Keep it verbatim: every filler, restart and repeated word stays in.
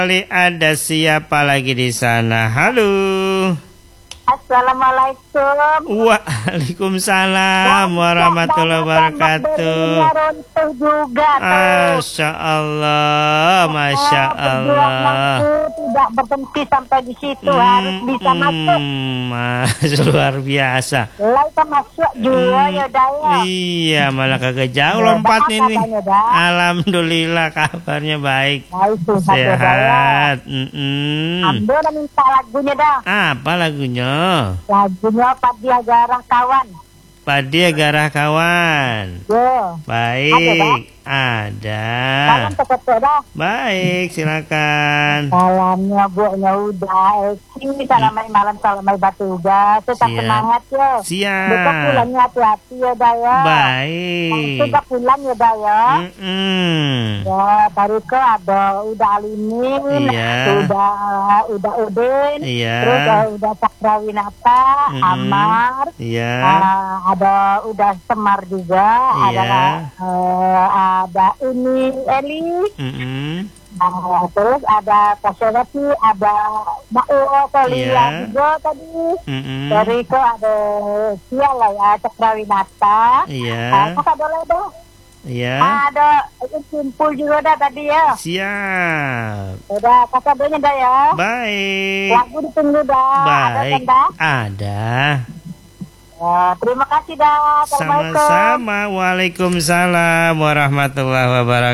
Kali ada siapa lagi di sana? Halo. Assalamualaikum. Waalaikumsalam warahmatullahi wabarakatuh. Masya Allah, Masya Allah. Tidak berhenti sampai di situ, hmm, harus bisa masuk. Mas, luar biasa. Kita masuk juga ya Daya. Iya, malah kagak jauh lompat ini. Alhamdulillah kabarnya baik. Sehat. Ambil minta lagunya dah. Apa lagunya? Lagunya Padi Agarah Kawan. Padi Agarah Kawan. Ya. Baik. Ada. Salam tetep dah. Baik, silakan. Salamnya buatnya udah. Ini salam hmm. malam salam batu udah. Tetap semangat ya. Siap. Tetap pulangnya hati-hati ya Daya. Baik. Tetap pulang ya Daya. Mm -mm. Ya baru ke ada udah Alimin. Iya. Udah udah Udin. Iya. Terus uh, udah Cakrawinata. Mm -mm. Amar. Iya. Uh, ada udah Semar juga. Iya. Ada uh, ada ini Eli. Mm -mm. Nah, terus ada Kasyawati, ada Mbak Tolia yeah. juga tadi. Mm -mm. Dari itu ada Siala ya, Cakrawinata. Iya. Yeah. Uh, ada lado. Iya. Ada Simpul juga dah tadi ya. Siap. Udah, kasadonya dah ya. Baik. Lagu ditunggu dah. Baik. Ada. Ada. Ya, terima kasih dah. Sama-sama. Waalaikumsalam warahmatullahi wabarakatuh.